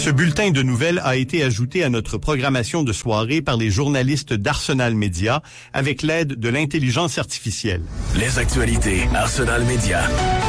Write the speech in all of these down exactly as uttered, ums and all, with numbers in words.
Ce bulletin de nouvelles a été ajouté à notre programmation de soirée par les journalistes d'Arsenal Média avec l'aide de l'intelligence artificielle. Les actualités Arsenal Média.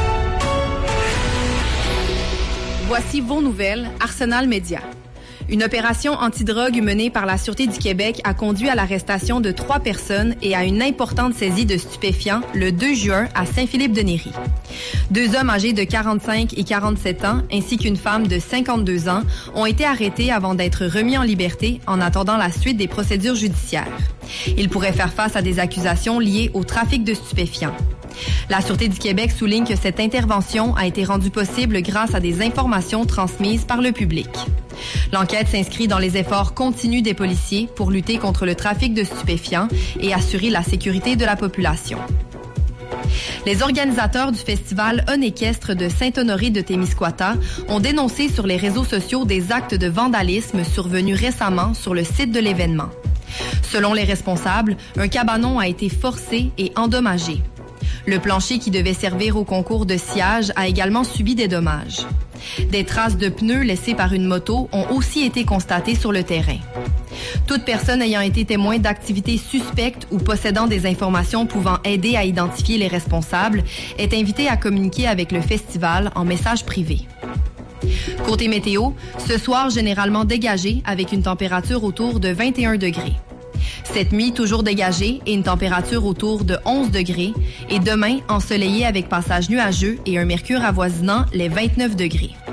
Voici vos nouvelles Arsenal Média. Une opération antidrogue menée par la Sûreté du Québec a conduit à l'arrestation de trois personnes et à une importante saisie de stupéfiants le deux juin à Saint-Philippe-de-Néry. Deux hommes âgés de quarante-cinq et quarante-sept ans ainsi qu'une femme de cinquante-deux ans ont été arrêtés avant d'être remis en liberté en attendant la suite des procédures judiciaires. Ils pourraient faire face à des accusations liées au trafic de stupéfiants. La Sûreté du Québec souligne que cette intervention a été rendue possible grâce à des informations transmises par le public. L'enquête s'inscrit dans les efforts continus des policiers pour lutter contre le trafic de stupéfiants et assurer la sécurité de la population. Les organisateurs du festival Un équestre de Saint-Honoré de Témiscouata ont dénoncé sur les réseaux sociaux des actes de vandalisme survenus récemment sur le site de l'événement. Selon les responsables, un cabanon a été forcé et endommagé. Le plancher qui devait servir au concours de sciage a également subi des dommages. Des traces de pneus laissées par une moto ont aussi été constatées sur le terrain. Toute personne ayant été témoin d'activités suspectes ou possédant des informations pouvant aider à identifier les responsables est invitée à communiquer avec le festival en message privé. Côté météo, ce soir généralement dégagé avec une température autour de vingt et un degrés. Cette nuit, toujours dégagée et une température autour de onze degrés. Et demain, ensoleillé avec passage nuageux et un mercure avoisinant les vingt-neuf degrés.